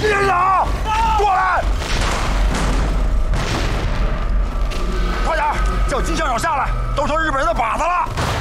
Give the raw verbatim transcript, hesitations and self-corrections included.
连长，过来！快点，叫金校长下来，都成日本人的靶子了。